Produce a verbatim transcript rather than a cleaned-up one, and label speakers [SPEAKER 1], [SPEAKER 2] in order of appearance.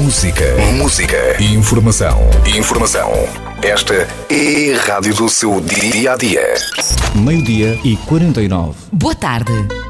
[SPEAKER 1] Música, música, informação, informação. Esta é a rádio do seu dia a dia.
[SPEAKER 2] Meio-dia e quarenta e nove.
[SPEAKER 3] Boa tarde.